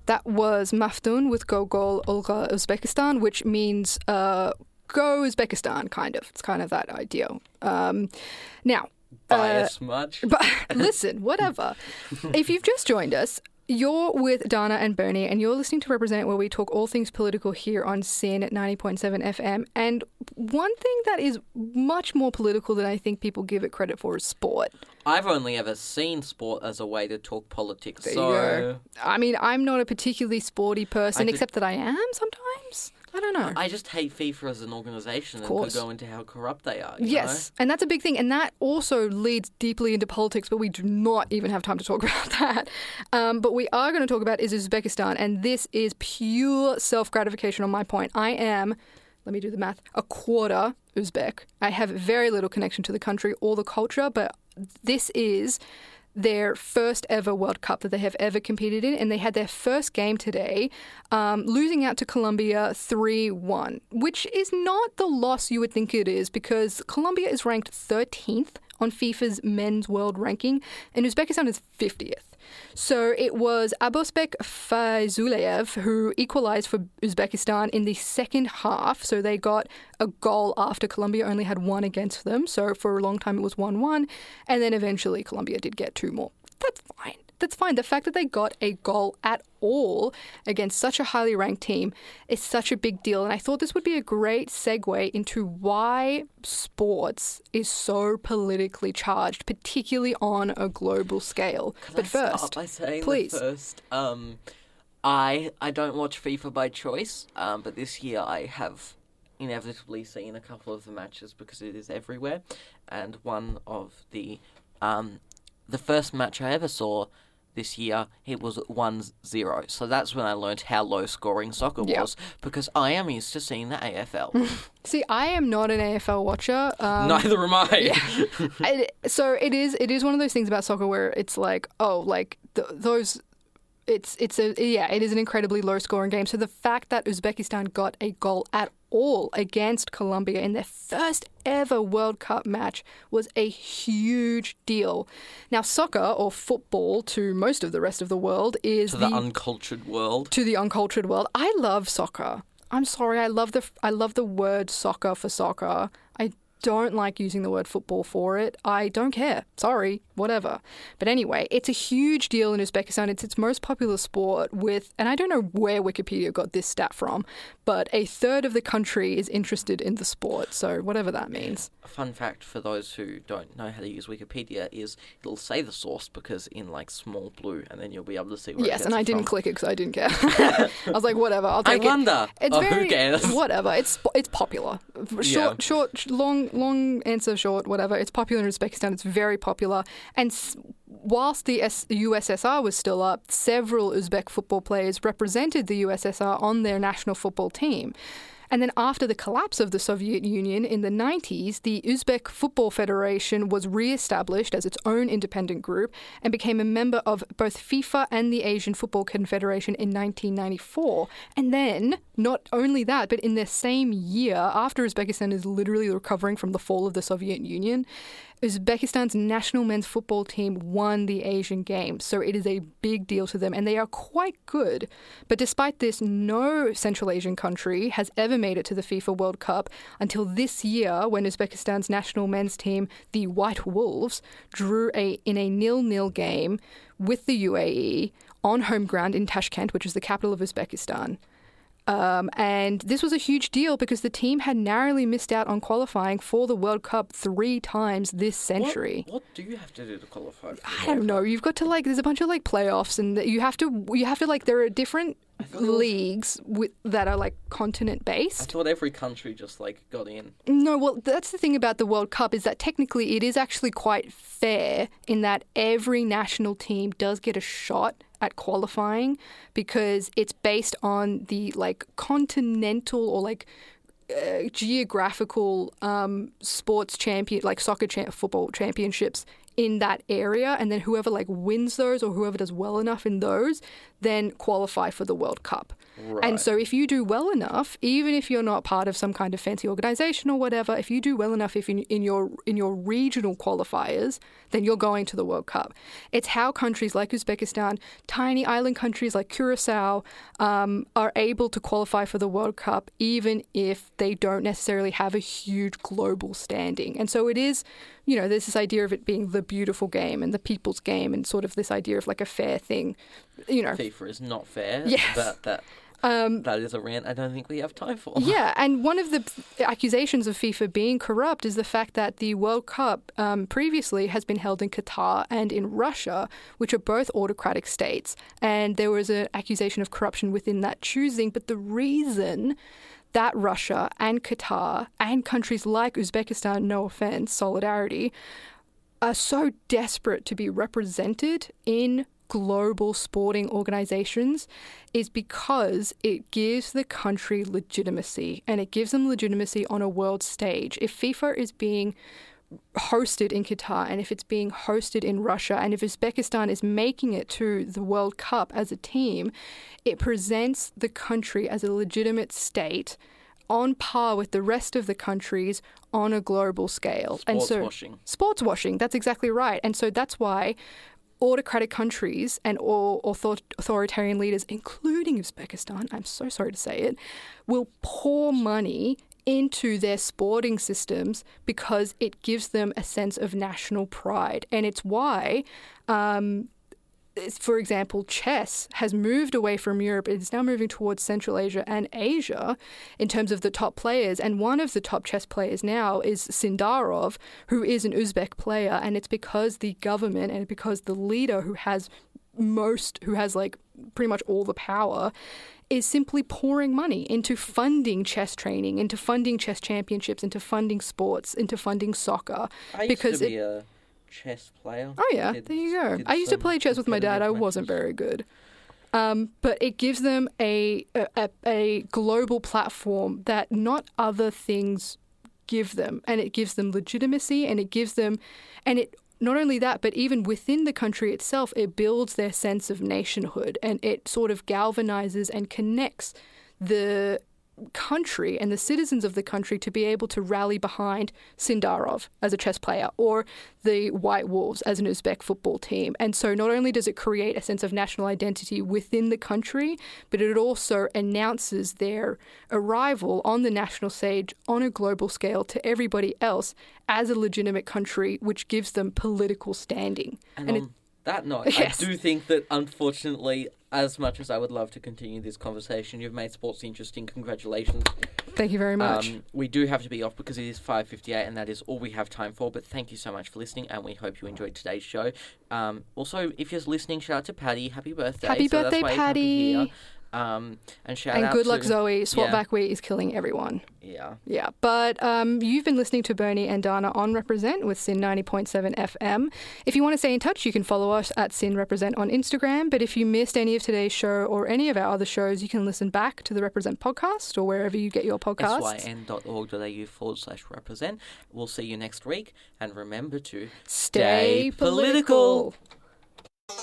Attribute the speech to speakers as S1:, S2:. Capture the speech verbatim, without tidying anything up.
S1: that was Maftun with Go Gol Olga Uzbekistan, which means uh, go Uzbekistan, kind of. It's kind of that idea. Um, now,
S2: Bias
S1: uh,
S2: much?
S1: But listen, whatever. If you've just joined us, you're with Dana and Bernie, and you're listening to Represent, where we talk all things political here on S Y N at ninety point seven F M. And one thing that is much more political than I think people give it credit for is sport.
S2: I've only ever seen sport as a way to talk politics.
S1: There
S2: so
S1: you go. I mean, I'm not a particularly sporty person,
S2: I
S1: except that I am sometimes. I don't know.
S2: I just hate FIFA as an organisation and could go into how corrupt they are. You
S1: yes,
S2: know?
S1: And that's a big thing. And that also leads deeply into politics, but we do not even have time to talk about that. Um, but we are going to talk about is Uzbekistan, and this is pure self-gratification on my point. I am, let me do the math, a quarter Uzbek. I have very little connection to the country or the culture, but this is their first ever World Cup that they have ever competed in, and they had their first game today, um, losing out to Colombia three one, which is not the loss you would think it is, because Colombia is ranked thirteenth on FIFA's men's world ranking, and Uzbekistan is fiftieth. So it was Abosbek Faizuleyev who equalised for Uzbekistan in the second half. So they got a goal after Colombia only had one against them. So for a long time it was one one. And then eventually Colombia did get two more. That's fine. That's fine. The fact that they got a goal at all against such a highly ranked team is such a big deal. And I thought this would be a great segue into why sports is so politically charged, particularly on a global scale. But
S2: I
S1: first,
S2: start by saying
S1: please.
S2: The first, um, I I don't watch FIFA by choice, um, but this year I have inevitably seen a couple of the matches because it is everywhere. And one of the um, the first match I ever saw this year, it was one zero. So that's when I learned how low-scoring soccer
S1: Yeah.
S2: was, because I am used to seeing the A F L.
S1: See, I am not an A F L watcher. Um,
S2: Neither am I.
S1: Yeah. it, so it is. It is one of those things about soccer where it's like, oh, like th- those. It's it's a yeah. It is an incredibly low-scoring game. So the fact that Uzbekistan got a goal at all against Colombia in their first ever World Cup match was a huge deal. Now, soccer or football to most of the rest of the world is
S2: To the, the uncultured world.
S1: To the uncultured world. I love soccer. I'm sorry. I love the I love the word soccer for soccer. I don't like using the word football for it. I don't care. Sorry, whatever. But anyway, it's a huge deal in Uzbekistan. It's its most popular sport with, and I don't know where Wikipedia got this stat from, but a third of the country is interested in the sport. So whatever that means.
S2: A fun fact for those who don't know how to use Wikipedia is it'll say the source because in like small blue, and then you'll be able to see where
S1: Yes,
S2: it gets
S1: and I
S2: it
S1: didn't
S2: from.
S1: click it because I didn't care. I was like, whatever, I'll
S2: I
S1: take it.
S2: wonder.
S1: It's
S2: Oh,
S1: very,
S2: who cares?
S1: Whatever. It's it's popular. Short,
S2: Yeah.
S1: short, long, long answer short. Whatever. It's popular in Uzbekistan. It's very popular. And s- whilst the S- U S S R was still up, several Uzbek football players represented the U S S R on their national football team. And then after the collapse of the Soviet Union in the nineties, the Uzbek Football Federation was re-established as its own independent group and became a member of both FIFA and the Asian Football Confederation in nineteen ninety-four. And then, not only that, but in the same year, after Uzbekistan is literally recovering from the fall of the Soviet Union, Uzbekistan's national men's football team won the Asian Games, so it is a big deal to them, and they are quite good. But despite this, no Central Asian country has ever made it to the FIFA World Cup until this year, when Uzbekistan's national men's team, the White Wolves, drew a in a nil-nil game with the U A E on home ground in Tashkent, which is the capital of Uzbekistan. Um, and this was a huge deal because the team had narrowly missed out on qualifying for the World Cup three times this century.
S2: What, what do you have to do to qualify? For the
S1: I
S2: World
S1: don't know.
S2: Cup?
S1: You've got to like. There's a bunch of like playoffs, and you have to. You have to like. There are different
S2: thought it was-
S1: leagues with that are like continent
S2: I
S1: based.
S2: thought every country just like got in.
S1: No, well, that's the thing about the World Cup is that technically it is actually quite fair in that every national team does get a shot at qualifying because it's based on the like continental or like uh, geographical um, sports champion, like soccer cha- football championships in that area, and then whoever like wins those or whoever does well enough in those then qualify for the World Cup.
S2: Right.
S1: And so if you do well enough, even if you're not part of some kind of fancy organization or whatever, if you do well enough if in, in your in your regional qualifiers, then you're going to the World Cup. It's how countries like Uzbekistan, tiny island countries like Curacao, um, are able to qualify for the World Cup even if they don't necessarily have a huge global standing. And so it is, you know, there's this idea of it being the beautiful game and the people's game and sort of this idea of like a fair thing, you know.
S2: FIFA is not fair.
S1: Yes.
S2: That, that,
S1: um,
S2: that is a rant I don't think we have time for.
S1: Yeah, and one of the accusations of FIFA being corrupt is the fact that the World Cup um, previously has been held in Qatar and in Russia, which are both autocratic states. And there was an accusation of corruption within that choosing. But the reason that Russia and Qatar and countries like Uzbekistan, no offense, solidarity, are so desperate to be represented in global sporting organizations is because it gives the country legitimacy, and it gives them legitimacy on a world stage. If FIFA is being hosted in Qatar and if it's being hosted in Russia and if Uzbekistan is making it to the World Cup as a team, it presents the country as a legitimate state on par with the rest of the countries on a global scale.
S2: Sports
S1: and so,
S2: washing.
S1: Sports washing, that's exactly right. And so that's why autocratic countries and all author- authoritarian leaders, including Uzbekistan, I'm so sorry to say it, will pour money into their sporting systems because it gives them a sense of national pride. And it's why, um, for example, chess has moved away from Europe. It's now moving towards Central Asia and Asia in terms of the top players. And one of the top chess players now is Sindarov, who is an Uzbek player. And it's because the government and because the leader who has most, who has like pretty much all the power, is simply pouring money into funding chess training, into funding chess championships, into funding sports, into funding soccer.
S2: I used
S1: because
S2: to be
S1: it,
S2: a chess player.
S1: Oh yeah,
S2: Did-
S1: there you go.
S2: did
S1: I used to
S2: some
S1: play chess with my dad. I
S2: competitive
S1: wasn't
S2: matches.
S1: very good. Um, but it gives them a, a a global platform that not other things give them, and it gives them legitimacy, and it gives them, and it not only that, but even within the country itself, it builds their sense of nationhood, and it sort of galvanizes and connects the country and the citizens of the country to be able to rally behind Sindarov as a chess player or the White Wolves as an Uzbek football team. And so not only does it create a sense of national identity within the country, but it also announces their arrival on the national stage on a global scale to everybody else as a legitimate country, which gives them political standing.
S2: And,
S1: And
S2: on
S1: it-
S2: that note,
S1: Yes.
S2: I do think that, unfortunately, as much as I would love to continue this conversation, you've made sports interesting. Congratulations.
S1: Thank you very much.
S2: Um, we do have to be off because it is five fifty-eight, and that is all we have time for. But thank you so much for listening, and we hope you enjoyed today's show. Um, also, if you're listening, shout out to Patty. Happy birthday.
S1: Happy
S2: so
S1: birthday,
S2: that's why
S1: Patty.
S2: You can't be here. Um, and shout
S1: and
S2: out
S1: good
S2: to,
S1: luck, Zoe. Swap
S2: yeah.
S1: back week is killing everyone.
S2: Yeah.
S1: Yeah, but um, you've been listening to Bernie and Dana on Represent with Sin ninety point seven F M. If you want to stay in touch, you can follow us at Sin Represent on Instagram. But if you missed any of today's show or any of our other shows, you can listen back to the Represent podcast or wherever you get your podcasts.
S2: syn.org.au forward slash represent. We'll see you next week. And remember to
S1: Stay
S2: stay political.
S1: political.